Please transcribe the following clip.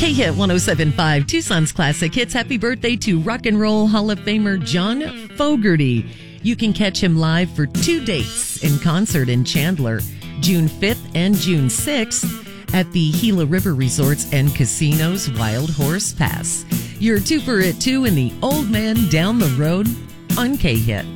K-Hit 107.5, Tucson's classic hits. Happy birthday to Rock and Roll Hall of Famer John Fogerty. You can catch him live for 2 dates in concert in Chandler, June 5th and June 6th at the Gila River Resorts and Casinos Wild Horse Pass. You're 2 for it 2 in the Old Man Down the Road on K-Hit.